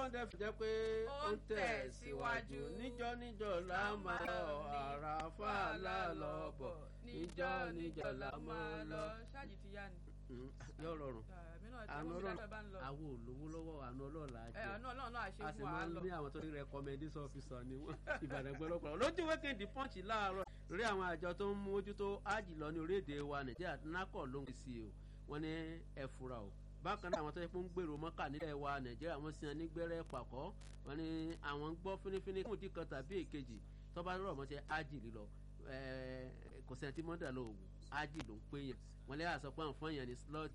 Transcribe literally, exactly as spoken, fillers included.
bọ́ndẹ̀ fi jẹ́ pé ó ń tẹ̀ síwájú níjọ́ níjọ́ la máa lọ àràfà lálọ́bọ̀ níjọ́ níjọ́ la máa lọ. ṣáàjì ti yá ni. yóò rọrùn àánú ọlọ́run àwọn olówó lọ́wọ́ àánú ọlọ́run là á jẹ́ àánú ọlọ́run náà ṣe a sì fún wa máa ń lọ. ní àwọn tó ní recommendation officer ni wọ́n ìbàdàn gbọ́lọ́pọ̀ lójú wékèndì pọ́ǹchì láàárọ̀ lórí àwọn àjọ tó ń mójútó ájì lọ ní orílẹ̀-èdè wa nàìjíríà nákọ̀ ló ń sí o wọ́n ní ẹ fura o bákan náà àwọn tó yẹ kó ń gbèrò mọ́kà nílẹ̀ wa nàìjíríà wọ́n sì ń nígbẹ́rẹ́ pàkọ́ wọ́n ní àwọn gbọ́ fínífíní fún ìdí kan tàbí èkejì tó bá rọ̀ mọ́ sí ájì lílọ kò sẹ́ni tí mọ́dà lọ òwò ájì ló ń pè yàn wọ́n lé àsọpọ̀ àǹfọ̀n yẹn ní slọ́ọ̀tì